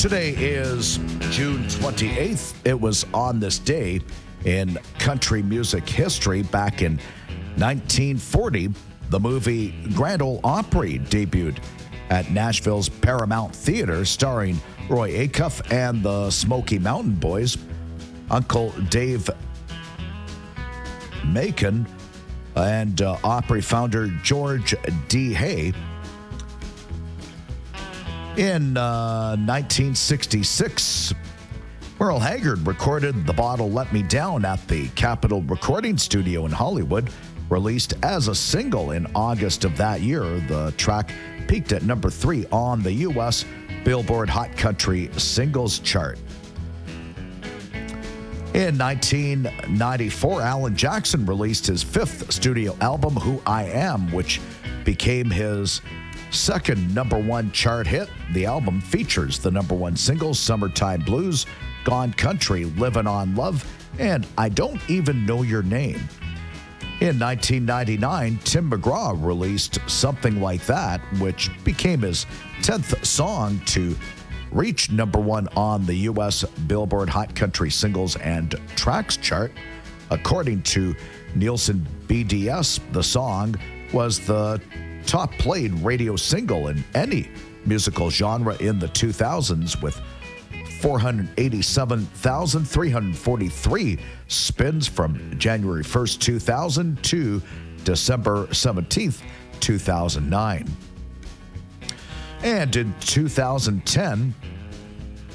Today is June 28th. It was on this day in country music history back in 1940. The movie Grand Ole Opry debuted at Nashville's Paramount Theater, starring Roy Acuff and the Smoky Mountain Boys. Uncle Dave Macon and Opry founder George D. Hay. In 1966, Merle Haggard recorded The Bottle Let Me Down at the Capitol Recording Studio in Hollywood. Released as a single in August of that year, the track peaked at number 3 on the U.S. Billboard Hot Country Singles Chart. In 1994, Alan Jackson released his 5th studio album, Who I Am, which became his second number 1 chart hit. The album features the number 1 singles, Summertime Blues, Gone Country, Livin' on Love, and I Don't Even Know Your Name. In 1999, Tim McGraw released Something Like That, which became his 10th song to reach number 1 on the U.S. Billboard Hot Country Singles and Tracks chart. According to Nielsen BDS, the song was the top played radio single in any musical genre in the 2000s, with 487,343 spins from January 1st, 2000 to December 17th, 2009. And in 2010,